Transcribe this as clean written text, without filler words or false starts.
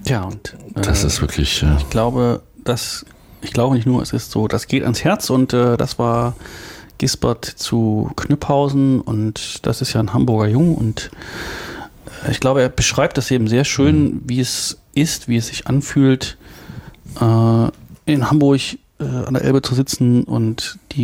Ja, und das ist wirklich... ich glaube nicht nur, es ist so, das geht ans Herz und das war Gisbert zu Knüpphausen und das ist ja ein Hamburger Jung und ich glaube, er beschreibt das eben sehr schön, wie es ist, wie es sich anfühlt, in Hamburg an der Elbe zu sitzen und die